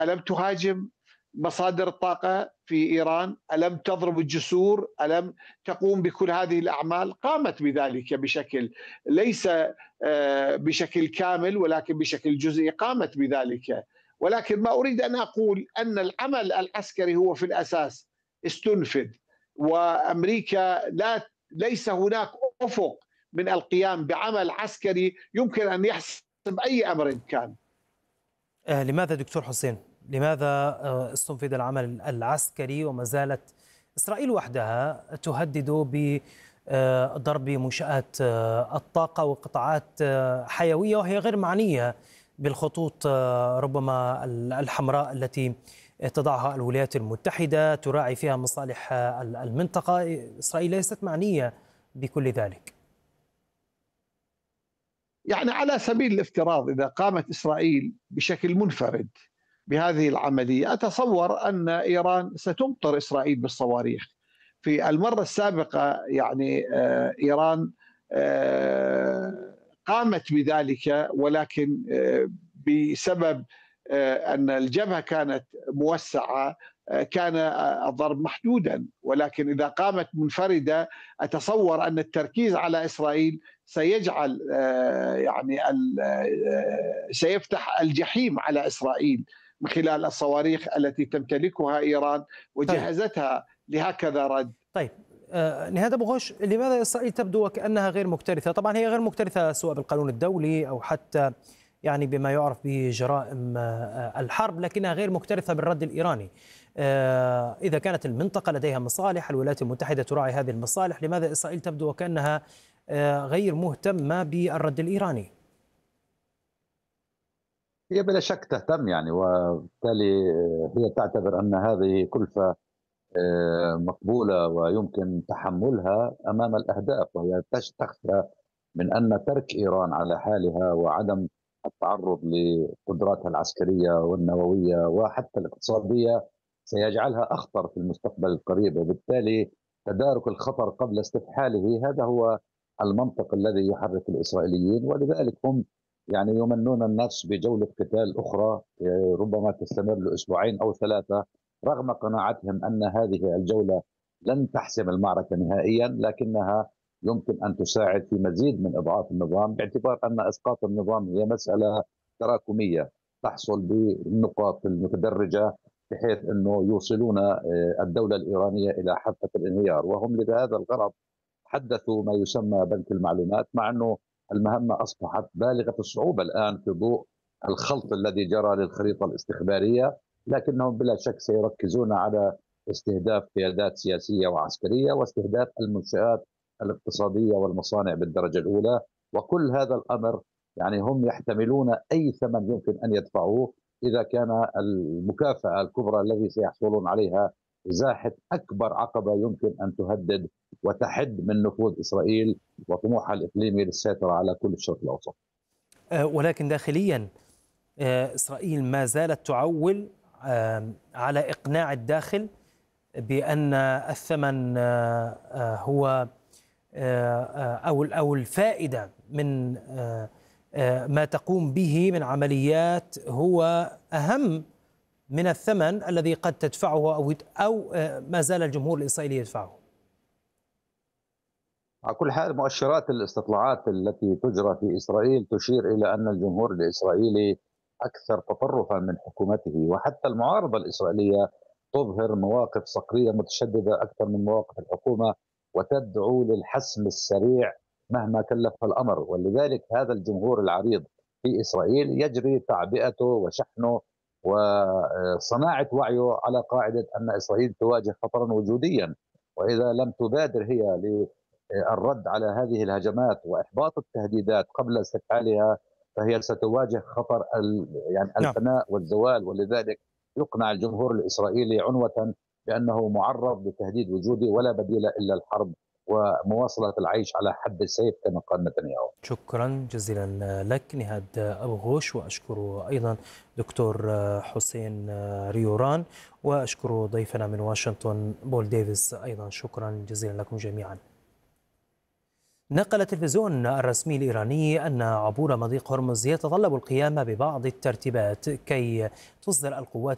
ألم تهاجم مصادر الطاقة في إيران؟ ألم تضرب الجسور؟ ألم تقوم بكل هذه الأعمال؟ قامت بذلك بشكل ليس بشكل كامل ولكن بشكل جزئي قامت بذلك. ولكن ما أريد أن أقول أن العمل العسكري هو في الأساس استنفذ، وأمريكا ليس هناك أفق من القيام بعمل عسكري يمكن أن يحسم أي أمر كان. لماذا دكتور حسين؟ لماذا استنفذ العمل العسكري وما زالت إسرائيل وحدها تهدد بضرب منشآت الطاقة وقطاعات حيوية وهي غير معنية بالخطوط ربما الحمراء التي تضعها الولايات المتحدة تراعي فيها مصالح المنطقة؟ إسرائيل ليست معنية بكل ذلك. يعني على سبيل الافتراض إذا قامت إسرائيل بشكل منفرد بهذه العملية، أتصور أن إيران ستمطر إسرائيل بالصواريخ. في المرة السابقة يعني إيران قامت بذلك، ولكن بسبب أن الجبهة كانت موسعة كان الضرب محدودا. ولكن إذا قامت منفردة أتصور أن التركيز على إسرائيل سيجعل يعني سيفتح الجحيم على إسرائيل من خلال الصواريخ التي تمتلكها إيران وجهزتها لهكذا رد. طيب نهاد أبو غوش، لماذا إسرائيل تبدو وكأنها غير مكترثة؟ طبعا هي غير مكترثة سواء بالقانون الدولي أو حتى يعني بما يعرف بجرائم الحرب، لكنها غير مكترثة بالرد الإيراني. إذا كانت المنطقة لديها مصالح، الولايات المتحدة تراعي هذه المصالح، لماذا إسرائيل تبدو وكأنها غير مهتمة بالرد الإيراني؟ هي بلا شك تهتم يعني، وبالتالي هي تعتبر أن هذه كلفة مقبولة ويمكن تحملها أمام الأهداف، وهي تخشى من أن ترك إيران على حالها وعدم التعرض لقدراتها العسكرية والنووية وحتى الاقتصادية سيجعلها أخطر في المستقبل القريب، وبالتالي تدارك الخطر قبل استفحاله هذا هو المنطق الذي يحرك الإسرائيليين. ولذلك هم يعني يمنون النفس بجولة قتال أخرى ربما تستمر لأسبوعين أو ثلاثة، رغم قناعتهم أن هذه الجولة لن تحسم المعركة نهائيا، لكنها يمكن أن تساعد في مزيد من إضعاف النظام، باعتبار أن إسقاط النظام هي مسألة تراكمية تحصل بالنقاط المتدرجة بحيث أنه يوصلون الدولة الإيرانية إلى حافة الانهيار. وهم لهذا الغرض حدثوا ما يسمى بنك المعلومات، مع أنه المهمة أصبحت بالغة الصعوبة الآن في ضوء الخلط الذي جرى للخريطة الاستخبارية، لكنهم بلا شك سيركزون على استهداف قيادات سياسية وعسكرية واستهداف المنشآت الاقتصادية والمصانع بالدرجة الأولى. وكل هذا الأمر يعني هم يحتملون أي ثمن يمكن أن يدفعوه إذا كان المكافأة الكبرى التي سيحصلون عليها إزاحة أكبر عقبة يمكن أن تهدد وتحد من نفوذ إسرائيل وطموحها الإقليمي للسيطرة على كل الشرق الأوسط. ولكن داخليا إسرائيل ما زالت تعول على إقناع الداخل بأن الثمن هو أو الفائدة من ما تقوم به من عمليات هو أهم من الثمن الذي قد تدفعه أو ما زال الجمهور الإسرائيلي يدفعه. على كل حال مؤشرات الاستطلاعات التي تجرى في إسرائيل تشير إلى أن الجمهور الإسرائيلي أكثر تطرفا من حكومته، وحتى المعارضة الإسرائيلية تظهر مواقف صقرية متشددة أكثر من مواقف الحكومة وتدعو للحسم السريع مهما كلف الأمر. ولذلك هذا الجمهور العريض في إسرائيل يجري تعبئته وشحنه وصناعة وعيه على قاعدة أن إسرائيل تواجه خطرا وجوديا، وإذا لم تبادر هي للرد على هذه الهجمات وإحباط التهديدات قبل استفعالها فهي ستواجه خطر يعني الفناء والزوال. ولذلك يقنع الجمهور الإسرائيلي عنوة بأنه معرض لتهديد وجودي ولا بديل إلا الحرب ومواصلة العيش على حد السيف كما قال نتنياهو. شكرا جزيلا لك نهاد أبو غوش، وأشكر أيضا دكتور حسين ريوران، وأشكر ضيفنا من واشنطن بول ديفيس أيضا. شكرا جزيلا لكم جميعا. نقل التلفزيون الرسمي الإيراني أن عبور مضيق هرمز يتطلب القيام ببعض الترتيبات كي تصدر القوات